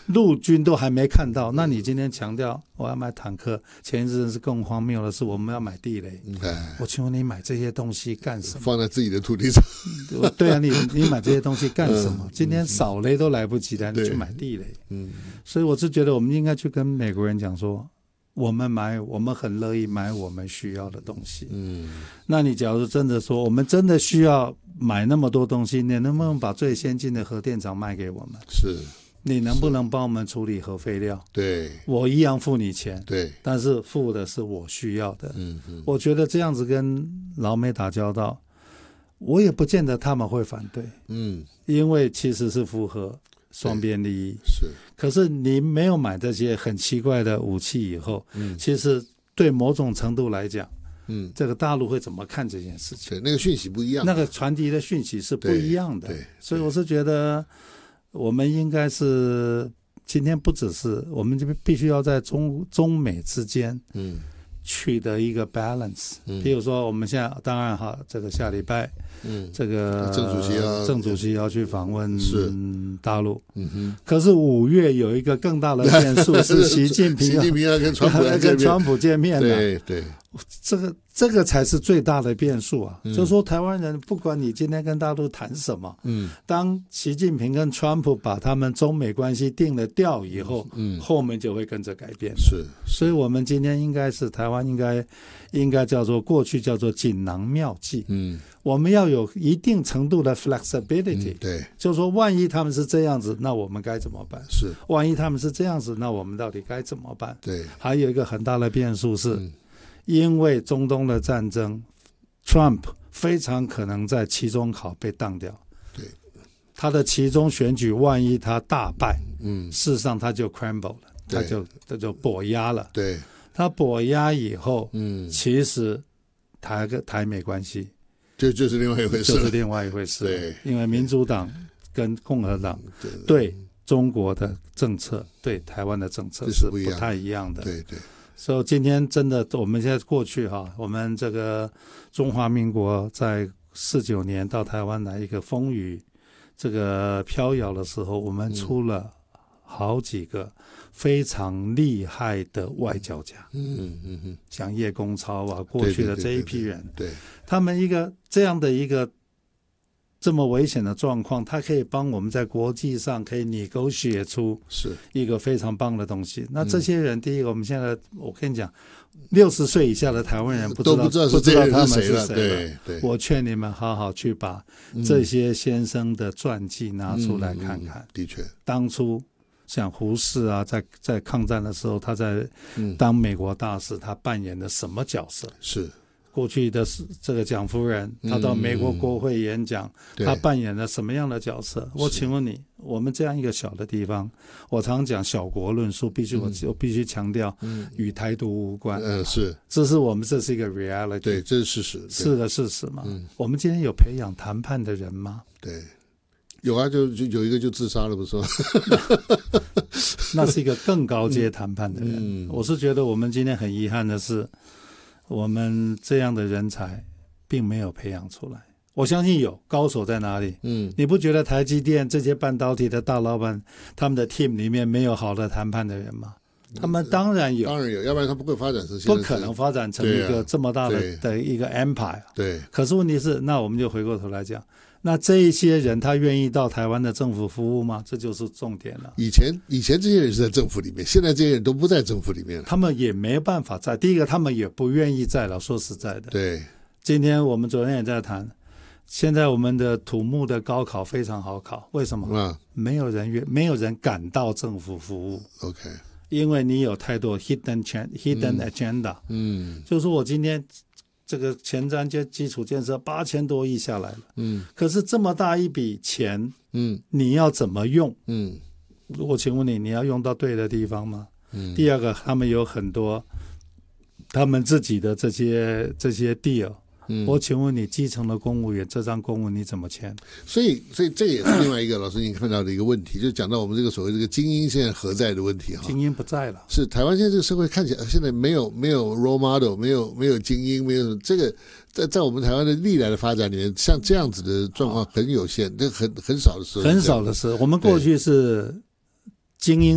陆军都还没看到，那你今天强调我要买坦克，前一阵是更荒谬的是我们要买地雷。我请问你买这些东西干什么？ 放在自己的土地上。 对啊，你买这些东西干什么？今天扫雷都来不及了，你去买地雷。所以我是觉得我们应该去跟美国人讲说，我们很乐意买我们需要的东西。那你假如真的说我们真的需要买那么多东西，你能不能把最先进的核电厂卖给我们？ 是。 你能不能帮我们处理核废料？ 对， 我一样付你钱， 对， 但是付的是我需要的。我觉得这样子跟老美打交道，我也不见得他们会反对。因为其实是符合双边利益。 是， 可是你没有买这些很奇怪的武器以后，其实对某种程度来讲，这个大陆会怎么看这件事情？ 对，那个讯息不一样， 那个传递的讯息是不一样的。对，所以我是觉得。我们应该是今天不只是我们就必须要在中美之间取得一个 balance。比如说我们现在当然这个下礼拜这个郑主席要去访问大陆。可是5月有一个更大的变数是习近平要跟川普见面的。 对， 这个才是最大的变数啊！就是说台湾人不管你今天跟大陆谈什么，当习近平跟川普把他们中美关系定了调以后，后面就会跟着改变。 是， 所以我们今天应该是台湾应该叫做过去叫做锦囊妙计。我们要有一定程度的 flexibility。 对， 就是说万一他们是这样子，那我们该怎么办？ 是， 万一他们是这样子，那我们到底该怎么办？ 对， 还有一个很大的变数是。因为中东的战争 Trump 非常可能在期中考被当掉。 对， 他的期中选举万一他大败，事实上他就 crumble 了，他就跛压了。 对， 他跛压以后，其实台美关系就是另外一回事， 就是另外一回事。 对， 因为民主党跟共和党对中国的政策对台湾的政策是不太一样的。 对。 所以今天真的，我们现在过去我们这个中华民国在49年到台湾来一个风雨这个飘摇的时候，我们出了好几个非常厉害的外交家。像叶公超过去的这一批人， 对， 他们一个这样的一个这么危险的状况，他可以帮我们在国际上可以negotiate出一个非常棒的东西。那这些人，第一个，我们现在我跟你讲，60岁以下的台湾人不知道他们是谁了。对，我劝你们好好去把这些先生的传记拿出来看看。 的确， 当初像胡适在抗战的时候，他在当美国大使，他扮演的什么角色？是。过去的这个蒋夫人，她到美国国会演讲，她扮演了什么样的角色？我请问你，我们这样一个小的地方，我常讲小国论述，我必须强调，与台独无关。这是一个 reality， 对，这是事实， 是的事实嘛。我们今天有培养谈判的人吗？ 对，有啊，就有一个就自杀了，不是吗？ 那是一个更高阶谈判的人。我是觉得我们今天很遗憾的是。我们这样的人才并没有培养出来，我相信有高手在哪里。你不觉得台积电这些半导体的大老板，他们的 team 里面没有好的谈判的人吗？他们当然有， 要不然他不会发展成现在， 不可能发展成一个这么大的一个 empire。 对。 可是问题是，那我们就回过头来讲，那这一些人他愿意到台湾的政府服务吗？这就是重点了。 以前这些人是在政府里面，现在这些人都不在政府里面了。 他们也没办法在。第一个，他们也不愿意在了。说实在的， 对。 今天我们昨天也在谈，现在我们的土木的高考非常好考，为什么？没有人敢到政府服务。 OK。 因为你有太多 hidden agenda。就是说我今天。这个前瞻基础建设8000多亿下来了，可是这么大一笔钱，你要怎么用？我请问你要用到对的地方吗？第二个，他们有很多他们自己的这些 deal。我请问你，基层的公务员这张公文你怎么签？ 所以这也是另外一个老师你看到的一个问题，就讲到我们这个所谓这个精英现在何在的问题哈。 精英不在了， 是台湾现在这个社会看起来现在没有 role model， 没有精英，没有这个在我们台湾的历来的发展里面，像这样子的状况很有限，这很少的时候， 很少的时候，我们过去是精英。